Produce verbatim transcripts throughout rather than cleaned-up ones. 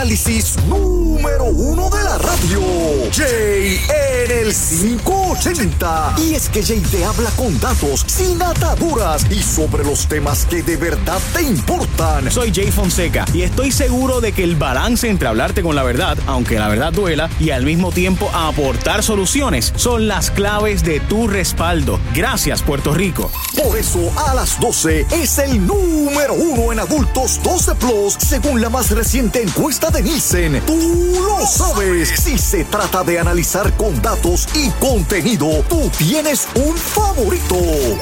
Análisis número uno de la radio, Jay en el quinientos ochenta. Y es que Jay te habla con datos, sin ataduras y sobre los temas que de verdad te importan. Soy Jay Fonseca y estoy seguro de que el balance entre hablarte con la verdad, aunque la verdad duela, y al mismo tiempo aportar soluciones son las claves de tu respaldo. Gracias, Puerto Rico. Por eso, a las doce es el número uno en adultos doce plus, según la más reciente encuesta de Nielsen. Tú lo sabes. Si se trata de analizar con datos y contenido, tú tienes un favorito.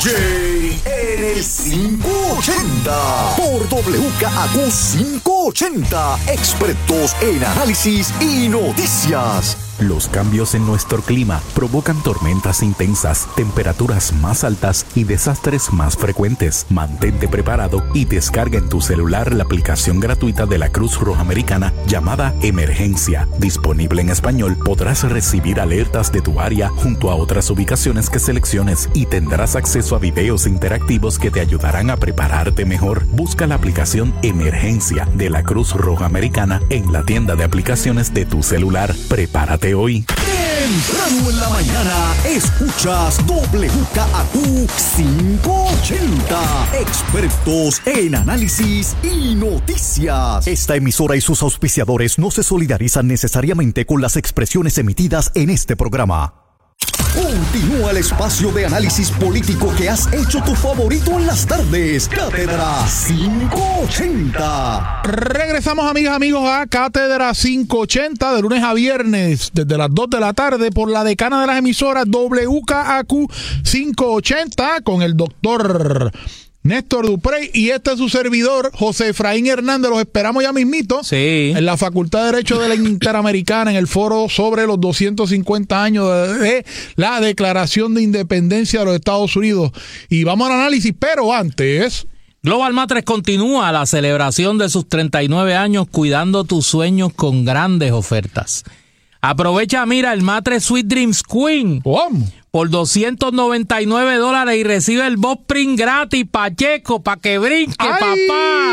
Jay en el quinientos ochenta. Por W K A Q quinientos ochenta. Expertos en análisis y noticias. Los cambios en nuestro clima provocan tormentas intensas, temperaturas más altas y desastres más frecuentes. Mantente preparado y descarga en tu celular la aplicación gratuita de la Cruz Roja Americana llamada Emergencia. Disponible en español, podrás recibir alertas de tu área junto a otras ubicaciones que selecciones y tendrás acceso a videos interactivos que te ayudarán a prepararte mejor. Busca la aplicación Emergencia de la Cruz Roja Americana en la tienda de aplicaciones de tu celular. Prepárate hoy. Temprano en la mañana escuchas W K A Q quinientos ochenta. Expertos en análisis y noticias. Esta emisora y sus auspiciadores no se solidarizan necesariamente con las expresiones emitidas en este programa. Continúa el espacio de análisis político que has hecho tu favorito en las tardes. Cátedra quinientos ochenta. Regresamos, amigas, amigos, a Cátedra quinientos ochenta de lunes a viernes desde las dos de la tarde por la decana de las emisoras W K A Q quinientos ochenta con el doctor Néstor Duprey y este es su servidor, José Efraín Hernández. Los esperamos ya mismito sí. en la Facultad de Derecho de la Interamericana en el foro sobre los doscientos cincuenta años de la Declaración de Independencia de los Estados Unidos. Y vamos al análisis, pero antes... Global Matres continúa la celebración de sus treinta y nueve años cuidando tus sueños con grandes ofertas. Aprovecha, mira, el Matres Sweet Dreams Queen. ¿Cómo? Por doscientos noventa y nueve dólares y recibe el Bob Print gratis, Pacheco, pa' que brinque, ¡Ay! papá.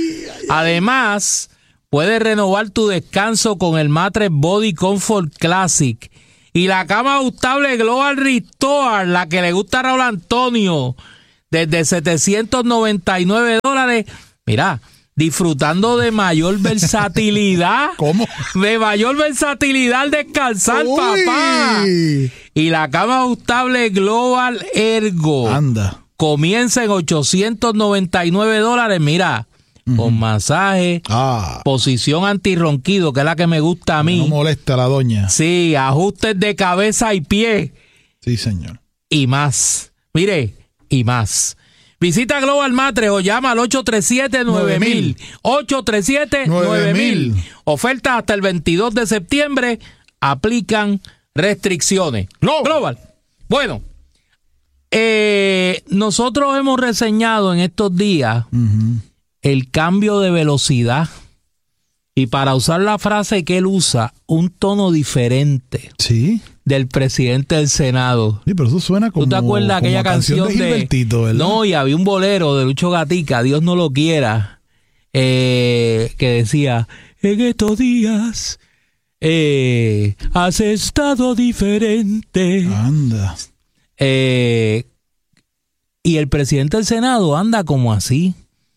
Además, puedes renovar tu descanso con el Matres Body Comfort Classic y la cama ajustable Global Restore, la que le gusta a Raúl Antonio, desde setecientos noventa y nueve dólares. Mira, disfrutando de mayor versatilidad. ¿Cómo? De mayor versatilidad al descansar, Uy. papá. Y la cama ajustable Global Ergo. Anda. Comienza en ochocientos noventa y nueve dólares. Mira, uh-huh. con masaje, ah. posición antirronquido, que es la que me gusta a mí. No molesta a la doña. Sí, ajustes de cabeza y pie. Sí, señor. Y más. Mire, y más. Visita Global Matres o llama al ocho tres siete, nueve mil. ocho tres siete, nueve mil. Oferta hasta el veintidós de septiembre. Aplican restricciones. Global. Global. Bueno, eh, nosotros hemos reseñado en estos días uh-huh. el cambio de velocidad. Y para usar la frase que él usa, un tono diferente. Sí. Del presidente del Senado. Sí, pero eso suena como... ¿Tú te acuerdas aquella canción, canción de Gilbertito, de... ¿verdad? No, y había un bolero de Lucho Gatica, Dios no lo quiera, eh, que decía, en estos días eh, has estado diferente. Anda. Eh, y el presidente del Senado anda como así,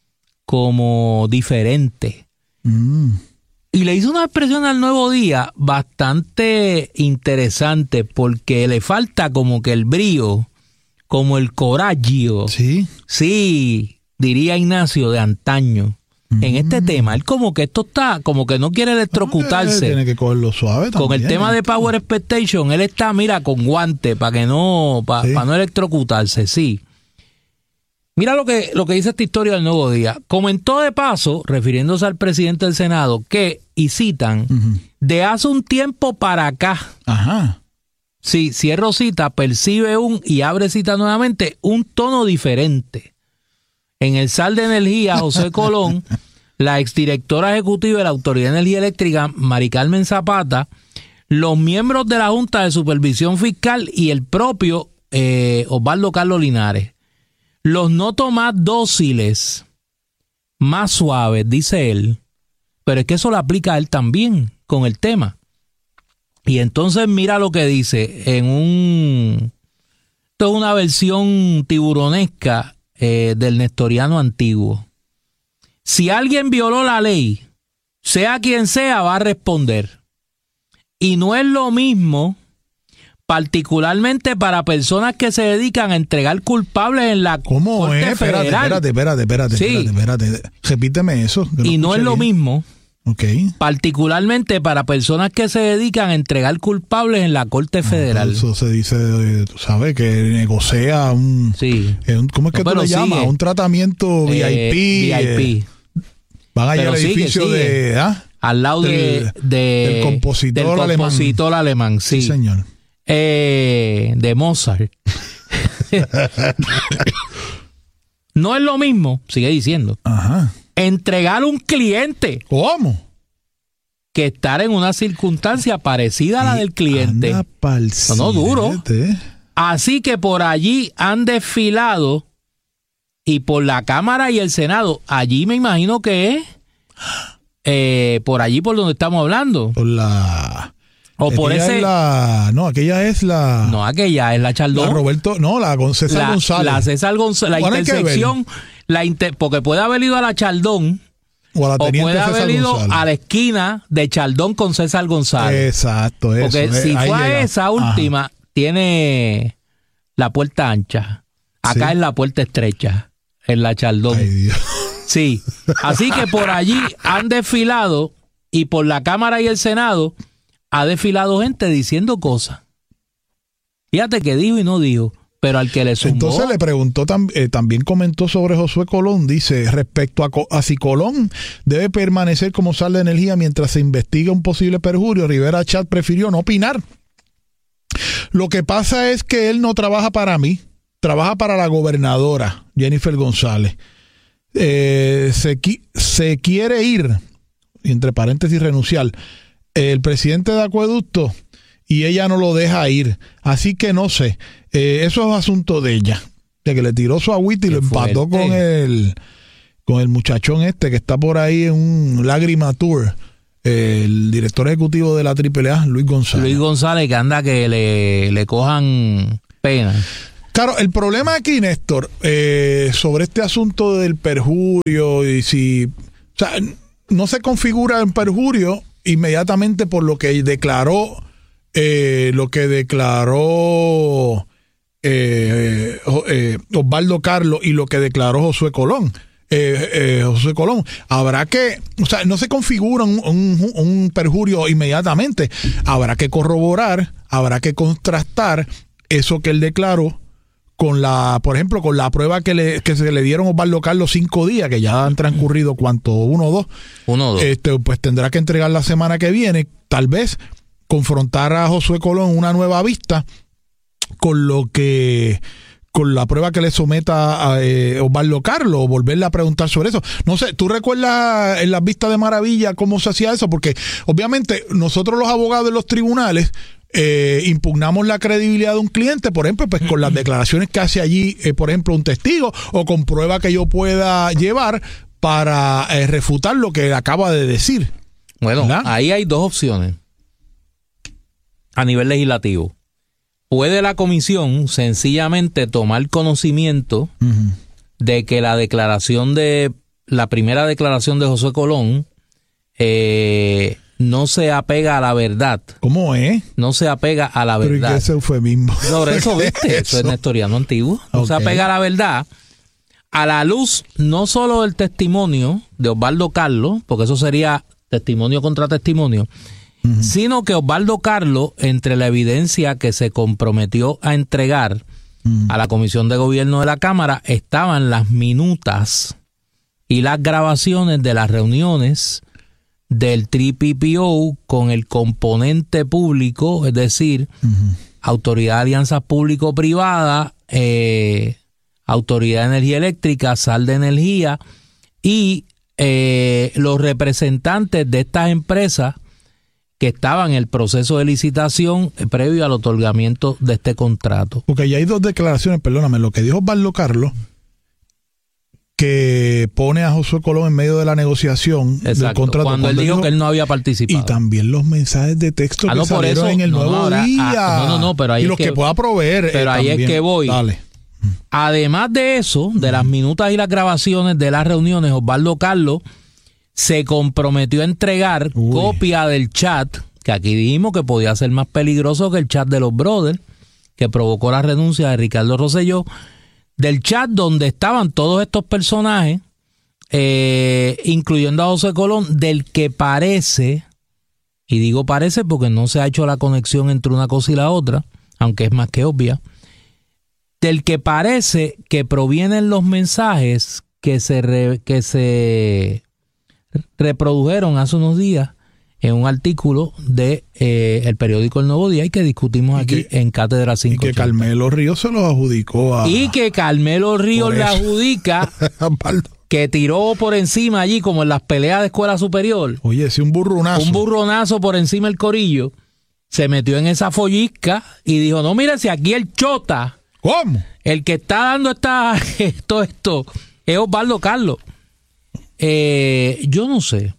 como diferente. Mm. Y le hizo una expresión al Nuevo Día bastante interesante porque le falta como que el brío, como el coraggio. Sí. Sí, diría Ignacio de antaño. Mm. En este tema, él como que esto está, como que no quiere electrocutarse. Tiene que cogerlo suave también. Con el tema de Power Expectation, él está, mira, con guante para que no, para sí. pa no electrocutarse, sí. Mira lo que, lo que dice esta historia del Nuevo Día. Comentó de paso, refiriéndose al presidente del Senado, que, y citan, uh-huh. de hace un tiempo para acá. Ajá. Sí, cierro cita, percibe un, y abre cita nuevamente, un tono diferente. En el S A L de Energía, José Colón, la exdirectora ejecutiva de la Autoridad de Energía Eléctrica, Mari Carmen Zapata, los miembros de la Junta de Supervisión Fiscal y el propio eh, Osvaldo Carlos Linares. Los noto más dóciles, más suaves, dice él, pero es que eso lo aplica a él también con el tema. Y entonces mira lo que dice en un... Esto es una versión tiburonesca eh, del nestoriano antiguo. Si alguien violó la ley, sea quien sea, va a responder. Y no es lo mismo, particularmente para personas que se dedican a entregar culpables en la ¿Cómo Corte es? Espérate, Federal. espérate, espérate, espérate, Sí. espérate, espérate. Repíteme eso. que Y no es escuché lo bien. mismo, Ok. particularmente para personas que se dedican a entregar culpables en la Corte Federal. Eso se dice, eh, tú sabes, que negocia un... Sí. eh, un- ¿Cómo es que No, tú pero le sigue. llamas? Un tratamiento V I P. Eh, V I P. eh, van allá Pero al sigue, edificio sigue. de... ¿ah? Al lado de, Del- de- del compositor del alemán. compositor alemán, sí. Sí, señor. Eh, de Mozart. No es lo mismo, sigue diciendo, Ajá. entregar un cliente ¿Cómo? que estar en una circunstancia parecida a la del cliente. Anda pa'l No, duro. siete. Así que por allí han desfilado y por la Cámara y el Senado, allí me imagino que es eh, por allí por donde estamos hablando. Por la... O por aquella ese... es la... No, aquella es la... No, aquella es la la Chaldón. Roberto... No, la con César la, González. la César González, la Bueno, hay que intersección, la inter- porque puede haber ido a la Chaldón o a la o teniente puede César haber ido González. a la esquina de Chaldón con César González. Exacto, eso. Porque eh, si ahí fue a llega. esa Ajá. última, tiene la puerta ancha. Acá Sí. es la puerta estrecha, en la Chaldón. Ay, Dios. Sí. Así que por allí han desfilado y por la Cámara y el Senado ha desfilado gente diciendo cosas. Fíjate que dijo y no dijo, pero al que le zumbó... Entonces le preguntó, tam- eh, también comentó sobre Josué Colón, dice, respecto a, Co- a si Colón debe permanecer como sal de energía mientras se investiga un posible perjurio, Rivera Chat prefirió no opinar. Lo que pasa es que él no trabaja para mí, trabaja para la gobernadora, Jennifer González. Eh, se, qui- se quiere ir, entre paréntesis renunciar, el presidente de Acueducto y ella no lo deja ir. Así que no sé, eh, eso es asunto de ella, de que le tiró su agüita y Qué lo empató fuerte. con el, con el muchachón este que está por ahí en un Lágrima Tour, eh, el director ejecutivo de la triple A, Luis González. Luis González, que anda que le, le cojan pena. Claro, el problema aquí, Néstor, eh, sobre este asunto del perjurio y si, o sea, no se configura en perjurio inmediatamente por lo que declaró, eh, lo que declaró eh, eh, Osvaldo Carlos y lo que declaró Josué Colón. Eh, eh, José Colón, habrá que, o sea, no se configura un, un, un perjurio inmediatamente, habrá que corroborar, habrá que contrastar eso que él declaró con la, por ejemplo, con la prueba que le que se le dieron a Osvaldo Carlos cinco días, que ya han transcurrido cuánto, uno o dos, Uno o dos. este, pues tendrá que entregar la semana que viene, tal vez confrontar a Josué Colón una nueva vista con lo que con la prueba que le someta a eh, Osvaldo Carlos, o volverle a preguntar sobre eso. No sé, ¿tú recuerdas en las vistas de Maravilla cómo se hacía eso? Porque obviamente nosotros los abogados de los tribunales eh, impugnamos la credibilidad de un cliente, por ejemplo, pues con las declaraciones que hace allí, eh, por ejemplo, un testigo, o con prueba que yo pueda llevar para eh, refutar lo que acaba de decir. Bueno, ¿verdad? ahí hay dos opciones a nivel legislativo. Puede la comisión sencillamente tomar conocimiento Uh-huh. de que la declaración de la primera declaración de José Colón eh, no se apega a la verdad, ¿Cómo es? no se apega a la Pero ¿y qué verdad. ese eufemismo? Sobre eso, ¿Qué viste, es eso es nestoriano antiguo. No se Ok. apega a la verdad, a la luz no solo del testimonio de Osvaldo Carlos, porque eso sería testimonio contra testimonio, uh-huh. sino que Osvaldo Carlos, entre la evidencia que se comprometió a entregar uh-huh. a la Comisión de Gobierno de la Cámara, estaban las minutas y las grabaciones de las reuniones del tres P P O con el componente público, es decir, uh-huh. Autoridad de Alianzas Público-Privadas, eh, Autoridad de Energía Eléctrica, Sal de Energía y eh, los representantes de estas empresas que estaban en el proceso de licitación eh, previo al otorgamiento de este contrato. Porque ya hay dos declaraciones, perdóname, lo que dijo Osvaldo Carlos, que pone a Josué Colón en medio de la negociación Exacto, del contrato. Cuando él dijo, dijo que él no había participado. Y también los mensajes de texto ah, que no, salieron eso, en el no, Nuevo no, ahora, Día. Ah, no, no, no, pero ahí y los que, que pueda proveer. Pero eh, ahí también. es que voy. Dale. Además de eso, de las minutas y las grabaciones de las reuniones, Osvaldo Carlos se comprometió a entregar Uy. copia del chat, que aquí dijimos que podía ser más peligroso que el chat de los brothers, que provocó la renuncia de Ricardo Rosselló, del chat donde estaban todos estos personajes, eh, incluyendo a José Colón, del que parece, y digo parece porque no se ha hecho la conexión entre una cosa y la otra, aunque es más que obvia, del que parece que provienen los mensajes que se re, que se reprodujeron hace unos días en un artículo de eh, el periódico El Nuevo Día y que discutimos aquí que, en Cátedra cinco ochenta. Y que Carmelo Ríos se los adjudicó a... Y que Carmelo Ríos le adjudica que tiró por encima allí, como en las peleas de escuela superior. Oye, sí, un burronazo. Un burronazo por encima del corillo. Se metió en esa follisca y dijo, no, mire, si aquí el chota... ¿Cómo? El que está dando esta, esto, esto, es Osvaldo Carlos. Eh, yo no sé.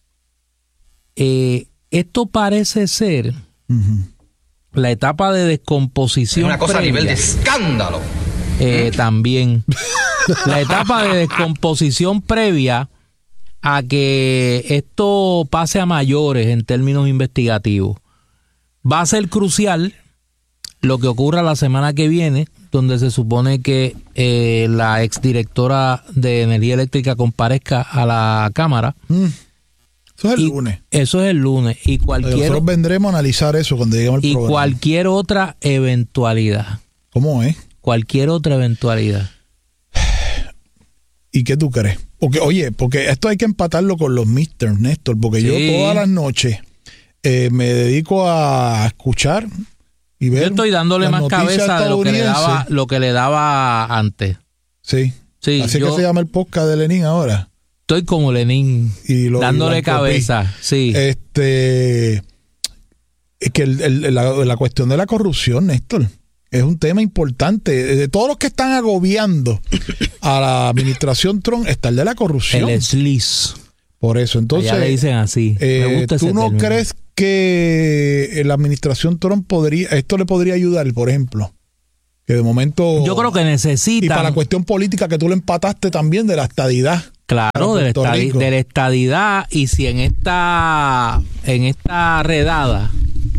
Eh, esto parece ser uh-huh. la etapa de descomposición. Es una cosa previa, a nivel de escándalo. Eh, también. La etapa de descomposición previa a que esto pase a mayores en términos investigativos. Va a ser crucial lo que ocurra la semana que viene, donde se supone que eh, la exdirectora de Energía Eléctrica comparezca a la Cámara. Mm. Eso es el y lunes. Eso es el lunes. Y cualquier, nosotros vendremos a analizar eso cuando lleguemos al y programa. Y cualquier otra eventualidad. ¿Cómo es? Cualquier otra eventualidad. ¿Y qué tú crees? Porque, oye, porque esto hay que empatarlo con los midterms, Néstor, porque sí. yo todas las noches eh, me dedico a escuchar y ver. Yo estoy dándole más cabeza de lo que le daba, lo que le daba antes. Sí. sí Así yo, que se llama el podcast de Lenín ahora. Estoy como Lenín, y lo, dándole y cabeza. Sí. Este, es que el, el, la, la cuestión de la corrupción, Néstor, es un tema importante. De todos los que están agobiando a la administración Trump está el de la corrupción. El sliz. Por eso, entonces. Ya le dicen así. Eh, Me gusta ¿Tú ese no término. crees que la administración Trump podría, esto le podría ayudar, por ejemplo? Que de momento. Yo creo que necesita. Y para la cuestión política que tú le empataste también de la estadidad. Claro, de la, estadi de la estadidad. Y si en esta, en esta redada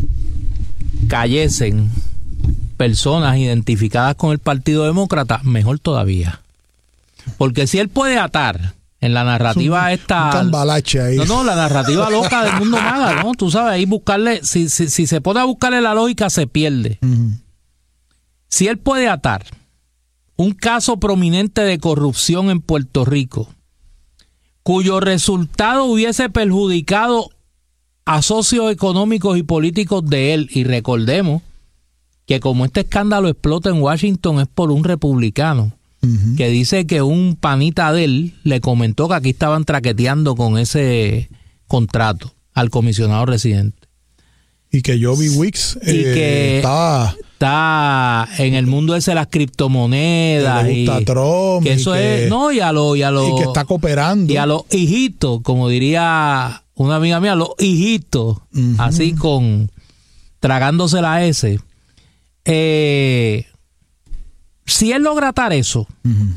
cayesen personas identificadas con el Partido Demócrata, mejor todavía. Porque si él puede atar en la narrativa un, esta... Un cambalache ahí. No, no, la narrativa loca del mundo nada, ¿no? Tú sabes, ahí buscarle... Si, si, si se pone a buscarle la lógica, se pierde. Uh-huh. Si él puede atar un caso prominente de corrupción en Puerto Rico, cuyo resultado hubiese perjudicado a socios económicos y políticos de él, y recordemos que como este escándalo explota en Washington es por un republicano, uh-huh. que dice que un panita de él le comentó que aquí estaban traqueteando con ese contrato al comisionado residente. Y que Joby Wicks y eh, que está, está en el mundo ese de las criptomonedas. Que le gusta y Trump. Que eso y que, es, no, y a los... Y, a lo, y que está cooperando. Y a los hijitos, como diría una amiga mía, los hijitos, uh-huh. así con... tragándose la S. Eh, si él logra atar eso, uh-huh.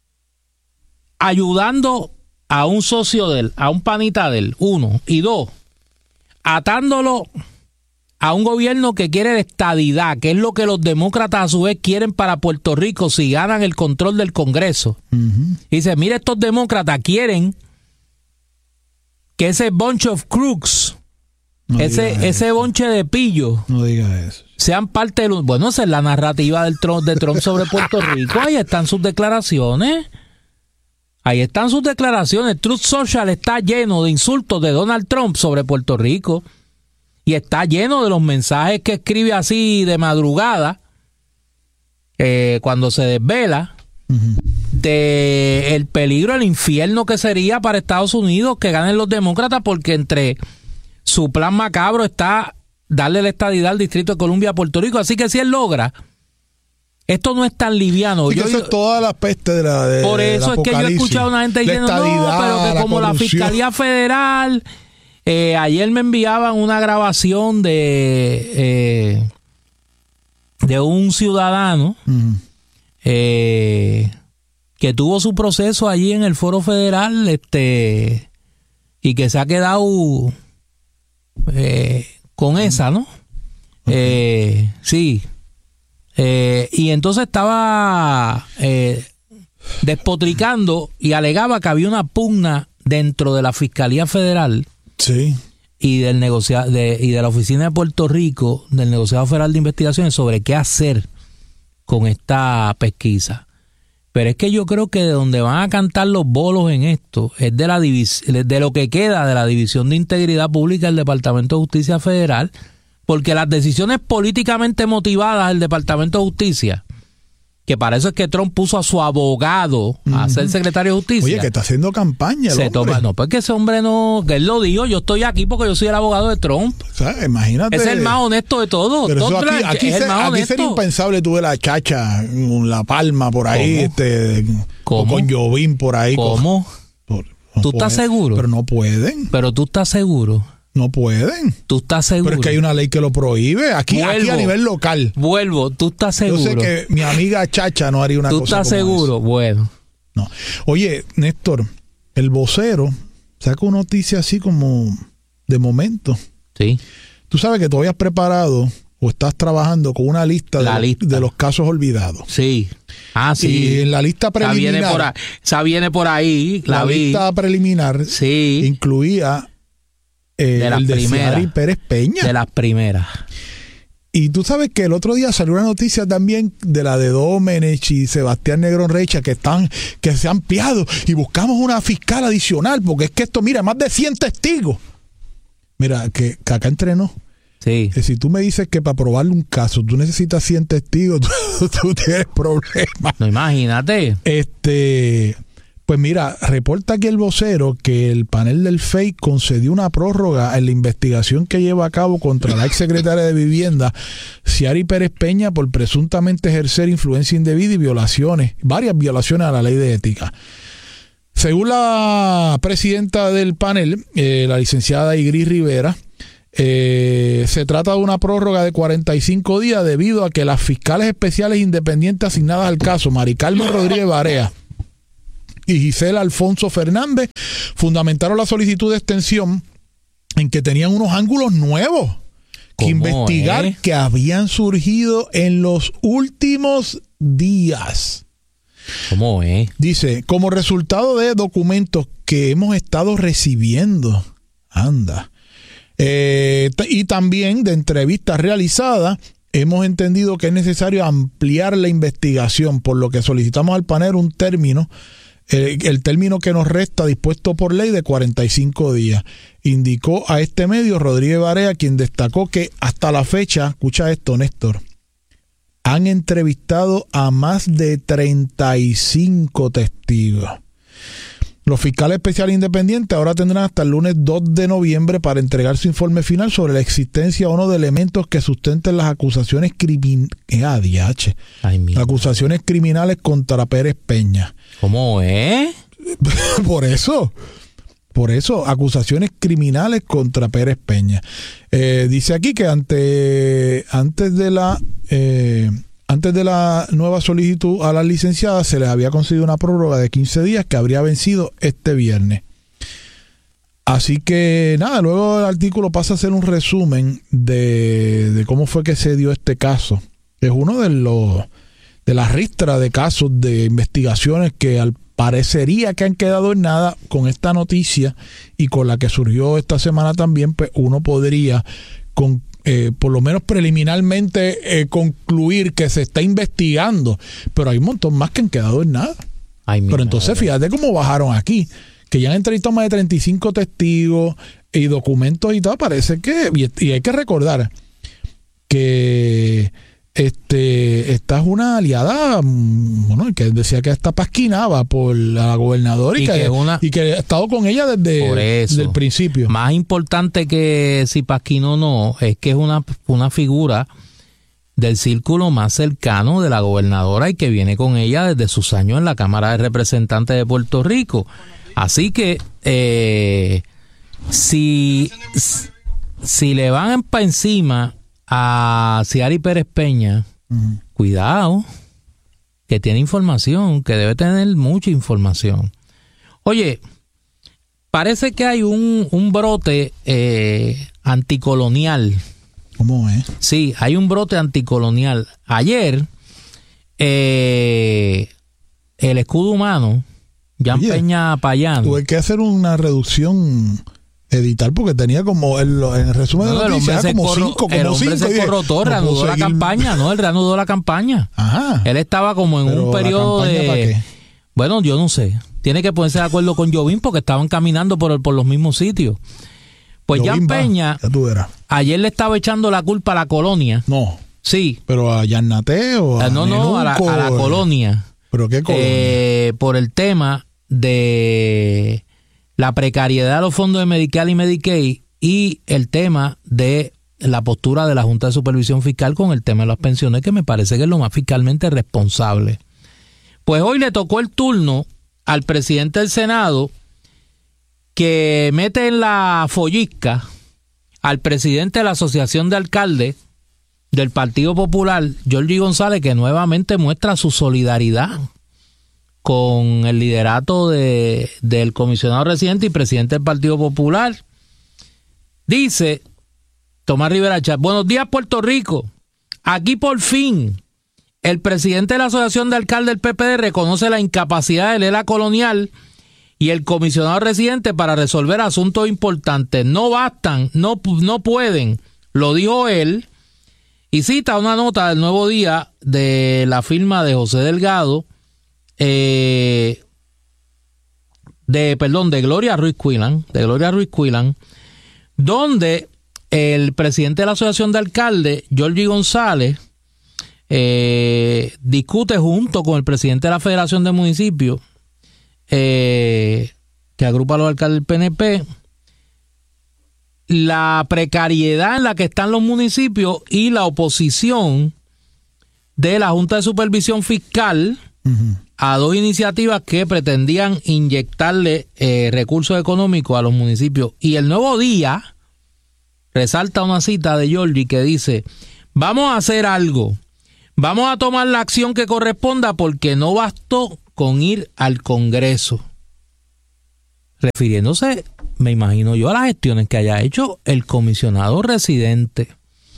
ayudando a un socio de él, a un panita de él, uno, y dos, atándolo a un gobierno que quiere la estadidad, que es lo que los demócratas a su vez quieren para Puerto Rico si ganan el control del Congreso. Uh-huh. Y dice, mire, estos demócratas quieren que ese bunch of crooks, no ese ese bonche de pillo, no digas eso, sean parte de los... Bueno, esa es la narrativa del Trump, de Trump sobre Puerto Rico. Ahí están sus declaraciones. Ahí están sus declaraciones. Truth Social está lleno de insultos de Donald Trump sobre Puerto Rico. Y está lleno de los mensajes que escribe así de madrugada, eh, cuando se desvela, uh-huh. de el peligro, el infierno que sería para Estados Unidos que ganen los demócratas, porque entre su plan macabro está darle la estadidad al Distrito de Columbia a Puerto Rico. Así que si él logra esto no es tan liviano. Sí, yo, eso es toda la peste de la de, por eso es que yo he escuchado a una gente diciendo, no, pero que la como la Fiscalía Federal, eh, ayer me enviaban una grabación de, eh, de un ciudadano uh-huh. eh, que tuvo su proceso allí en el Foro Federal, este, y que se ha quedado eh, con esa, ¿no? Uh-huh. Eh, sí. Eh, y entonces estaba eh, despotricando y alegaba que había una pugna dentro de la Fiscalía Federal sí. y del negocia- de, y de la Oficina de Puerto Rico, del Negociado Federal de Investigaciones, sobre qué hacer con esta pesquisa. Pero es que yo creo que de donde van a cantar los bolos en esto es de, la divis- de lo que queda de la División de Integridad Pública del Departamento de Justicia Federal, porque las decisiones políticamente motivadas del Departamento de Justicia, que para eso es que Trump puso a su abogado a uh-huh. ser secretario de Justicia. Oye, que está haciendo campaña el se hombre. Toma, no, porque ese hombre no, que él lo dijo, yo estoy aquí porque yo soy el abogado de Trump. O sea, imagínate. Es el más honesto de todos. Pero eso aquí, aquí, es el se, más aquí sería impensable, tuve la Chacha, la Palma por ahí, este, ¿Cómo? con Jovín por ahí. ¿Cómo? Por, no ¿Tú pueden, estás seguro? Pero no pueden. Pero tú estás seguro. No pueden. ¿Tú estás seguro? Pero es que hay una ley que lo prohíbe. Aquí, vuelvo, aquí a nivel local. Vuelvo, ¿tú estás seguro? Yo sé que mi amiga Chacha no haría una cosa ¿Tú estás como seguro? eso. Bueno. No. Oye, Néstor, el vocero saca una noticia así como de momento. Sí. Tú sabes que tú habías preparado o estás trabajando con una lista, la de, lista. de los casos olvidados. Sí. Ah, sí. Y en la lista preliminar. Esa viene por ahí. Esa viene por ahí la, la vi. lista preliminar sí. incluía eh, de el de primeras, Ciari Pérez Peña. De las primeras. Y tú sabes que el otro día salió una noticia también de la de Domenech y Sebastián Negrón Recha que están, que se han piado y buscamos una fiscal adicional, porque es que esto, mira, más de cien testigos. Mira, que, que acá entrenó. Sí. Que si tú me dices que para probarle un caso tú necesitas cien testigos, tú, tú tienes problemas. No, imagínate. Este, pues mira, reporta aquí el vocero que el panel del F E I concedió una prórroga en la investigación que lleva a cabo contra la exsecretaria de Vivienda, Ciari Pérez Peña, por presuntamente ejercer influencia indebida y violaciones, varias violaciones a la ley de ética. Según la presidenta del panel, eh, la licenciada Igris Rivera, Eh, se trata de una prórroga de cuarenta y cinco días debido a que las fiscales especiales independientes asignadas al caso, Mari Carmen Rodríguez Barea y Gisela Alfonso Fernández, fundamentaron la solicitud de extensión en que tenían unos ángulos nuevos que investigar eh? que habían surgido en los últimos días. ¿Cómo es? Dice, como resultado de documentos que hemos estado recibiendo, anda, Eh, y también de entrevistas realizadas, hemos entendido que es necesario ampliar la investigación, por lo que solicitamos al panel un término, eh, el término que nos resta dispuesto por ley de cuarenta y cinco días. Indicó a este medio Rodríguez Barea, quien destacó que hasta la fecha, escucha esto, Néstor, han entrevistado a más de treinta y cinco testigos. Los fiscales especiales independientes ahora tendrán hasta el lunes dos de noviembre para entregar su informe final sobre la existencia o no de elementos que sustenten las acusaciones crimin- eh, A D H, las acusaciones criminales contra Pérez Peña. ¿Cómo es? Por eso, por eso, acusaciones criminales contra Pérez Peña. Eh, dice aquí que ante, antes de la... Eh, Antes de la nueva solicitud a las licenciadas se les había concedido una prórroga de quince días que habría vencido este viernes. Así que nada, luego el artículo pasa a ser un resumen de, de cómo fue que se dio este caso. Es uno de los de las ristras de casos de investigaciones que al parecería que han quedado en nada. Con esta noticia y con la que surgió esta semana también, pues uno podría con Eh, por lo menos preliminarmente eh, concluir que se está investigando, pero hay un montón más que han quedado en nada. Ay, pero entonces madre. Fíjate cómo bajaron aquí, que ya han entrevistado más de treinta y cinco testigos y documentos y todo. Parece que, y, y hay que recordar que este esta es una aliada, bueno, que decía que hasta pasquinaba por la gobernadora y, y, que, que una, y que ha estado con ella desde, desde el principio. Más importante que si pasquinó o no, es que es una, una figura del círculo más cercano de la gobernadora y que viene con ella desde sus años en la Cámara de Representantes de Puerto Rico. Así que eh, si, si le van para encima a Ciari Pérez Peña, uh-huh. cuidado, que tiene información, que debe tener mucha información. Oye, parece que hay un, un brote eh, anticolonial. ¿Cómo es? Sí, hay un brote anticolonial. Ayer, eh, el escudo humano, Jan Oye, Peña Payán. Tuve que hacer una reducción editar porque tenía como, el, en el resumen no, de noticias, como corro, cinco, como el hombre cinco. se corrotó, no reanudó la campaña, no, él reanudó la campaña. Ajá. Él estaba como en un periodo de... Bueno, yo no sé. Tiene que ponerse de acuerdo con Jovín porque estaban caminando por, por los mismos sitios. Pues Jan Peña, ayer le estaba echando la culpa a la colonia. No. Sí. ¿Pero a Yarnate o a No, no, a la, a la colonia. ¿Pero qué colonia? Eh, por el tema de la precariedad de los fondos de Medical y Medicaid y el tema de la postura de la Junta de Supervisión Fiscal con el tema de las pensiones, que me parece que es lo más fiscalmente responsable. Pues hoy le tocó el turno al presidente del Senado, que mete en la follisca al presidente de la Asociación de Alcaldes del Partido Popular, Jordi González, que nuevamente muestra su solidaridad con el liderato de, del comisionado residente y presidente del Partido Popular. Dice Tomás Rivera Chat: buenos días, Puerto Rico. Aquí por fin el presidente de la Asociación de Alcaldes del P P D reconoce la incapacidad del E L A colonial y el comisionado residente para resolver asuntos importantes. No bastan, no, no pueden, lo dijo él, y cita una nota del Nuevo Día de la firma de José Delgado, eh, de, perdón, de Gloria Ruiz Quillan, de Gloria Ruiz Quillan, donde el presidente de la Asociación de Alcaldes, Jordi González, eh, discute junto con el presidente de la Federación de Municipios, Eh, que agrupa a los alcaldes del P N P, la precariedad en la que están los municipios y la oposición de la Junta de Supervisión Fiscal uh-huh. a dos iniciativas que pretendían inyectarle eh, recursos económicos a los municipios. Y el Nuevo Día resalta una cita de Jordi que dice: vamos a hacer algo, vamos a tomar la acción que corresponda porque no bastó con ir al Congreso, refiriéndose, me imagino yo, a las gestiones que haya hecho el comisionado residente.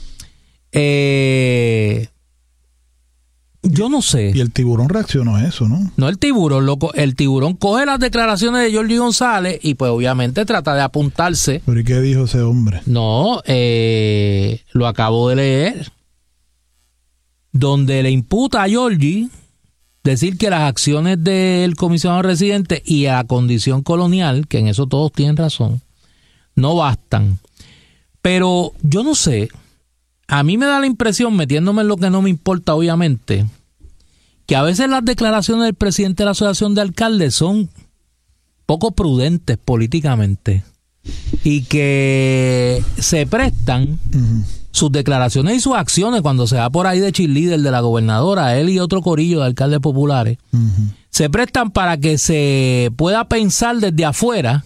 Eh, yo no sé. Y el tiburón reaccionó a eso, ¿no? No el tiburón, loco. El tiburón coge las declaraciones de Jordi González y pues obviamente trata de apuntarse. ¿Pero y qué dijo ese hombre? No, eh, lo acabo de leer, donde le imputa a Jordi decir que las acciones del comisionado residente y a la condición colonial, que en eso todos tienen razón, no bastan. Pero yo no sé, a mí me da la impresión, metiéndome en lo que no me importa obviamente, que a veces las declaraciones del presidente de la Asociación de Alcaldes son poco prudentes políticamente y que se prestan uh-huh. sus declaraciones y sus acciones cuando se va por ahí de cheerleader de la gobernadora, él y otro corillo de alcaldes populares, uh-huh. se prestan para que se pueda pensar desde afuera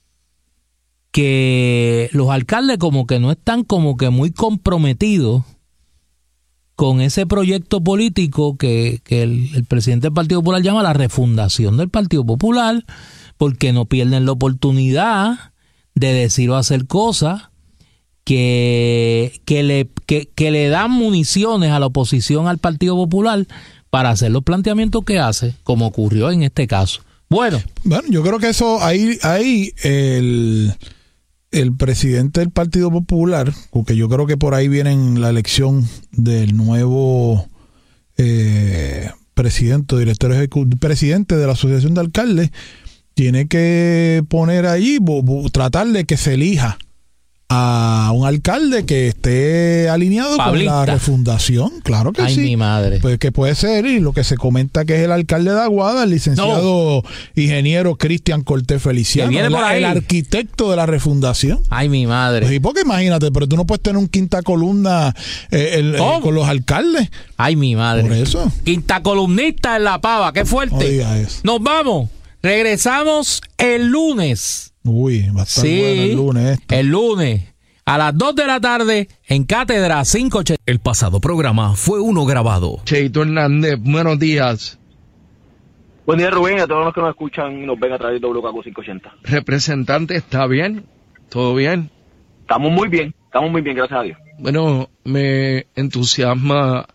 que los alcaldes como que no están como que muy comprometidos con ese proyecto político que, que el, el presidente del Partido Popular llama la refundación del Partido Popular, porque no pierden la oportunidad de decir o hacer cosas que, que, le, que, que le dan municiones a la oposición al Partido Popular para hacer los planteamientos que hace, como ocurrió en este caso. Bueno, bueno yo creo que eso, ahí, ahí el, el presidente del Partido Popular, porque yo creo que por ahí viene la elección del nuevo eh, presidente, director ejecutivo, presidente de la Asociación de Alcaldes, tiene que poner allí, tratar de que se elija a un alcalde que esté alineado Pablista. con la refundación, claro que Ay, sí. mi madre. Pues que puede ser, y lo que se comenta que es el alcalde de Aguada, el licenciado ingeniero Cristian Cortés Feliciano, Que viene el, por ahí. el arquitecto de la refundación. Ay, mi madre. Pues, ¿y porque imagínate? Pero tú no puedes tener un quinta columna eh, el- eh, ¿Cómo? con los alcaldes. Ay, mi madre. Por eso. Quinta columnista en La Pava, qué fuerte. No digas eso. Nos vamos. Regresamos el lunes. Uy, va a estar Sí, bueno el lunes esto. el lunes a las dos de la tarde en Cátedra quinientos ochenta. El pasado programa fue uno grabado. Cheito Hernández, buenos días. Buen día, Rubén, a todos los que nos escuchan y nos ven a través de W K Q quinientos ochenta. Representante, ¿está bien? ¿Todo bien? Estamos muy bien, estamos muy bien, gracias a Dios. Bueno, me entusiasma.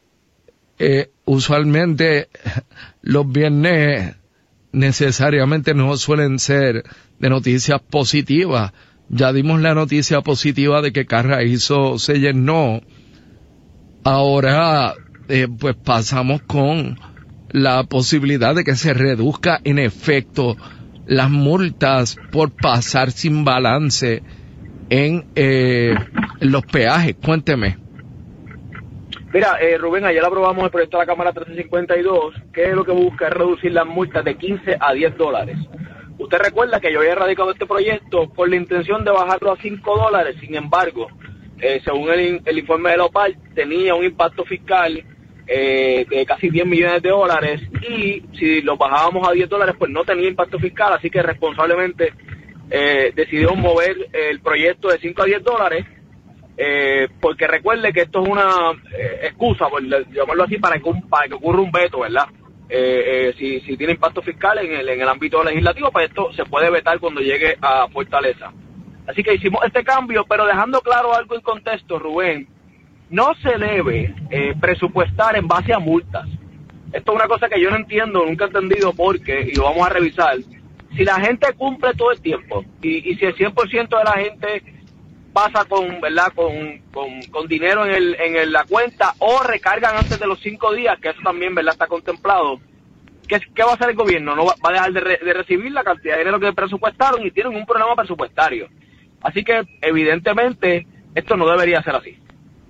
Eh, usualmente los viernes necesariamente no suelen ser de noticias positivas. Ya dimos la noticia positiva de que Carraízo se llenó. Ahora, eh, pues pasamos con la posibilidad de que se reduzca en efecto las multas por pasar sin balance en eh, los peajes. Cuénteme. Mira, eh, Rubén, ayer aprobamos el proyecto de la Cámara trece cincuenta y dos, que lo que busca es reducir las multas de quince a diez dólares. Usted recuerda que yo había radicado este proyecto con la intención de bajarlo a cinco dólares, sin embargo, eh, según el, el informe de la OPAL, tenía un impacto fiscal eh, de casi diez millones de dólares, y si lo bajábamos a diez dólares, pues no tenía impacto fiscal, así que responsablemente eh, decidimos mover el proyecto de cinco a diez dólares, eh, porque recuerde que esto es una eh, excusa, por llamarlo así, para que, un, para que ocurra un veto, ¿verdad? Eh, eh, si, si tiene impacto fiscal en el, en el ámbito legislativo, pues esto se puede vetar cuando llegue a Fortaleza. Así que hicimos este cambio, pero dejando claro algo en contexto, Rubén, no se debe eh, presupuestar en base a multas. Esto es una cosa que yo no entiendo, nunca he entendido por qué, y lo vamos a revisar. Si la gente cumple todo el tiempo, y, y si el cien por ciento de la gente pasa con, ¿verdad?, con, con, con dinero en, el, en el, la cuenta, o recargan antes de los cinco días, que eso también, ¿verdad?, está contemplado. ¿Qué, qué va a hacer el gobierno? No va, va a dejar de, re, de recibir la cantidad de dinero que presupuestaron, y tienen un problema presupuestario. Así que, evidentemente, esto no debería ser así.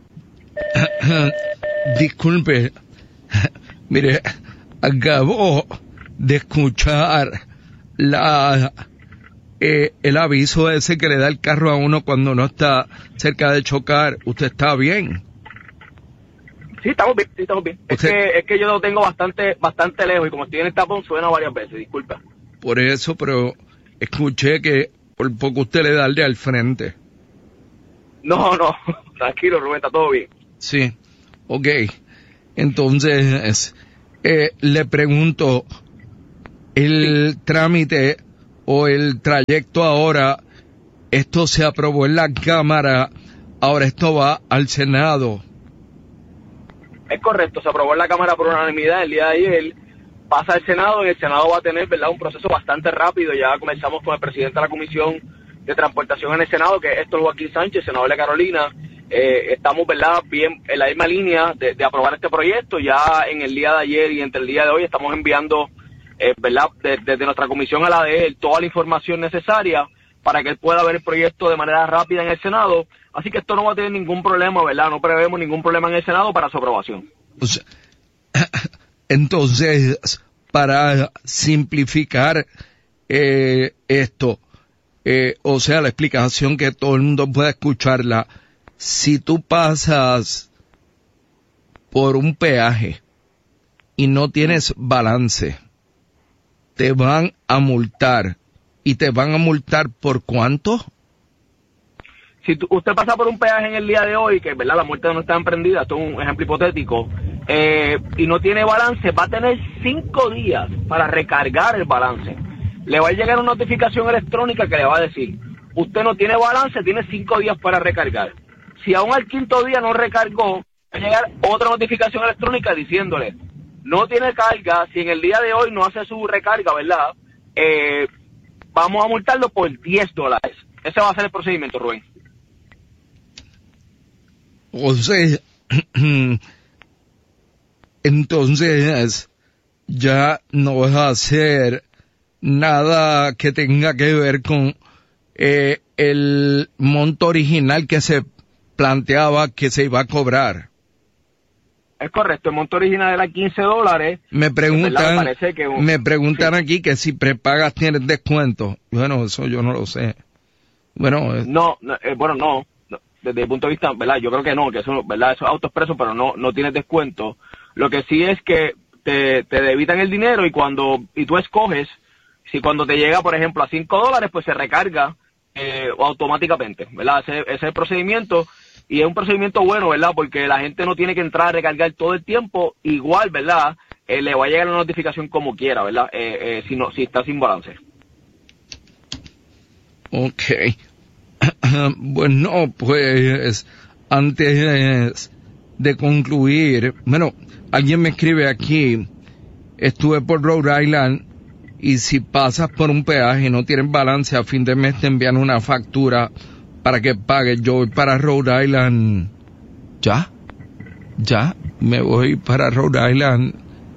Disculpe, mire, acabo de escuchar la eh, el aviso ese que le da el carro a uno cuando no está cerca de chocar. ¿Usted está bien? Sí, estamos bien, sí, estamos bien. Es que, es que yo lo tengo bastante bastante lejos, y como estoy en el tapón suena varias veces, disculpa. Por eso, pero escuché que por poco usted le da al de al frente. No, no, tranquilo, Rubén, está todo bien. Sí, ok. Entonces, eh, le pregunto, el trámite o el trayecto ahora, esto se aprobó en la Cámara, ahora esto va al Senado. Es correcto, se aprobó en la Cámara por unanimidad el día de ayer, pasa al Senado, y el Senado va a tener, ¿verdad?, un proceso bastante rápido. Ya comenzamos con el presidente de la Comisión de Transportación en el Senado, que es Héctor Joaquín Sánchez, senador de Carolina. Eh, estamos, ¿verdad?, bien en la misma línea de, de aprobar este proyecto. Ya en el día de ayer y entre el día de hoy estamos enviando, eh, ¿verdad?, desde, desde nuestra comisión a la de él toda la información necesaria para que él pueda ver el proyecto de manera rápida en el Senado. Así que esto no va a tener ningún problema, ¿verdad? No prevemos ningún problema en el Senado para su aprobación. O sea, entonces, para simplificar eh, esto, eh, o sea, la explicación que todo el mundo pueda escucharla, si tú pasas por un peaje y no tienes balance, te van a multar. ¿Y te van a multar por cuánto? Si tú, usted pasa por un peaje en el día de hoy, que, ¿verdad?, la multa no está emprendida, esto es un ejemplo hipotético, eh, y no tiene balance, va a tener cinco días para recargar el balance. Le va a llegar una notificación electrónica que le va a decir, usted no tiene balance, tiene cinco días para recargar. Si aún al quinto día no recargó, va a llegar otra notificación electrónica diciéndole, no tiene carga, si en el día de hoy no hace su recarga, ¿verdad?, eh, vamos a multarlo por diez dólares. Ese va a ser el procedimiento, Rubén. O sea, entonces ya no vas a hacer nada que tenga que ver con eh, el monto original que se planteaba que se iba a cobrar. Es correcto, el monto original era quince dólares. Me preguntan, me, que un, me preguntan sí. aquí que si prepagas tienes descuento. Bueno, eso yo no lo sé. Bueno, es... no, no eh, bueno, no, no, desde el punto de vista, ¿verdad? Yo creo que no, que eso, ¿verdad? Eso es autoexpreso, pero no, no tienes descuento. Lo que sí es que te, te debitan el dinero y cuando, y tú escoges, si cuando te llega, por ejemplo, a cinco dólares, pues se recarga eh, automáticamente, ¿verdad? Ese, ese es el procedimiento. Y es un procedimiento bueno, ¿verdad? Porque la gente no tiene que entrar a recargar todo el tiempo. Igual, ¿verdad? Eh, le va a llegar la notificación como quiera, ¿verdad? Eh, eh, si, no, si está sin balance. Ok. Bueno, pues antes de concluir, bueno, alguien me escribe aquí, estuve por Rhode Island y si pasas por un peaje y no tienes balance, a fin de mes te envían una factura para que pagues. Yo voy para Rhode Island. ¿Ya? ¿Ya? Me voy para Rhode Island.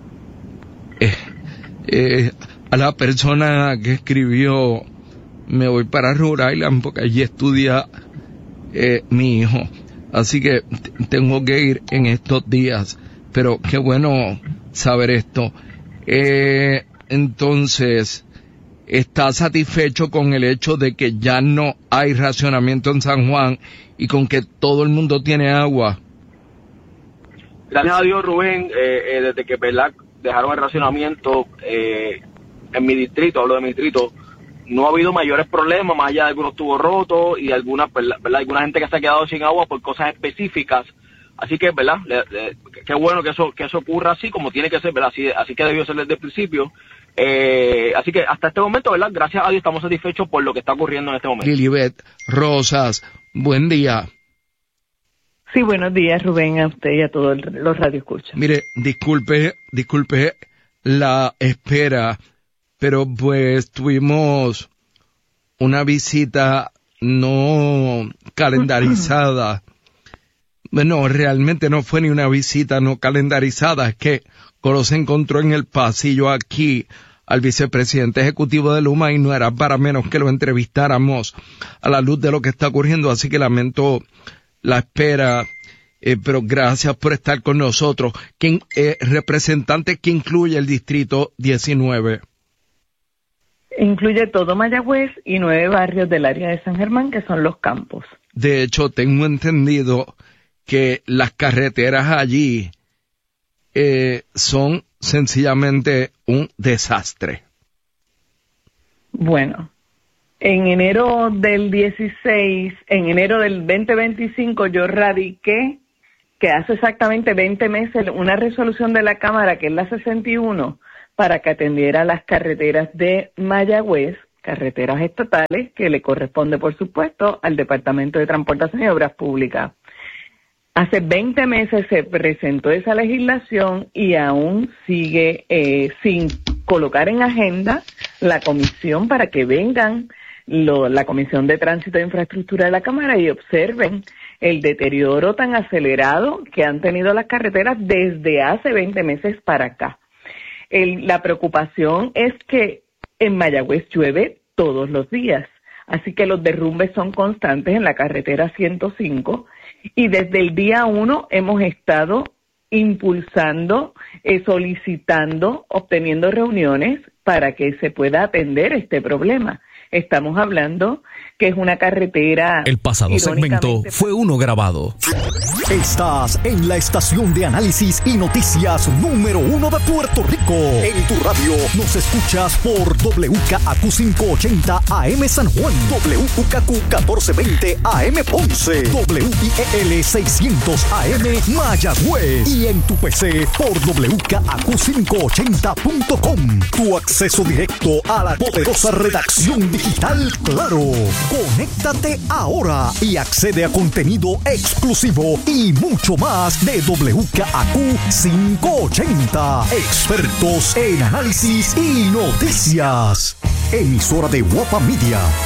Eh, eh, a la persona que escribió, me voy para Rhode Island porque allí estudia eh, mi hijo. Así que t- tengo que ir en estos días. Pero qué bueno saber esto. Eh, entonces... ¿Está satisfecho con el hecho de que ya no hay racionamiento en San Juan y con que todo el mundo tiene agua? Gracias a Dios, Rubén, eh, eh, desde que ¿verdad? dejaron el racionamiento eh, en mi distrito, hablo de mi distrito, no ha habido mayores problemas, más allá de algunos tubos rotos y alguna, ¿verdad? alguna gente que se ha quedado sin agua por cosas específicas. Así que, ¿verdad? Le, le, qué bueno que eso que eso ocurra así, como tiene que ser, ¿verdad? Así, así que debió ser desde el principio. Eh, así que hasta este momento, ¿verdad? Gracias a Dios estamos satisfechos por lo que está ocurriendo en este momento. Lilibet Rosas, buen día. Sí, buenos días, Rubén, a usted y a todos los radioescuchas. Mire, disculpe, disculpe la espera, pero pues tuvimos una visita no calendarizada. Bueno, realmente no fue ni una visita no calendarizada, es que Colo se encontró en el pasillo aquí al vicepresidente ejecutivo de Luma y no era para menos que lo entrevistáramos a la luz de lo que está ocurriendo, así que lamento la espera, eh, pero gracias por estar con nosotros. ¿Quién, eh, representante que incluye el distrito diecinueve? Incluye todo Mayagüez y nueve barrios del área de San Germán, que son los campos. De hecho, tengo entendido que las carreteras allí eh, son sencillamente un desastre. Bueno, en enero del dieciséis, en enero del veinte veinticinco, yo radiqué, que hace exactamente veinte meses, una resolución de la Cámara, que es la sesenta y uno, para que atendiera las carreteras de Mayagüez, carreteras estatales, que le corresponde, por supuesto, al Departamento de Transportación y Obras Públicas. Hace veinte meses se presentó esa legislación y aún sigue eh, sin colocar en agenda la comisión para que vengan lo, la Comisión de Tránsito e Infraestructura de la Cámara y observen el deterioro tan acelerado que han tenido las carreteras desde hace veinte meses para acá. El, la preocupación es que en Mayagüez llueve todos los días, así que los derrumbes son constantes en la carretera ciento cinco. Y desde el día uno hemos estado impulsando, eh, solicitando, obteniendo reuniones para que se pueda atender este problema. Estamos hablando que es una carretera... El pasado segmento fue uno grabado. Estás en la estación de análisis y noticias número uno de Puerto Rico. En tu radio nos escuchas por W K A Q quinientos ochenta A M San Juan, W K Q catorce veinte A M Ponce, W I E L seiscientos A M Mayagüez y en tu P C por W K A Q quinientos ochenta punto com. Tu acceso directo a la poderosa redacción digital Claro. Conéctate ahora y accede a contenido exclusivo y mucho más de W K A Q quinientos ochenta. Expertos en análisis y noticias. Emisora de Guapa Media.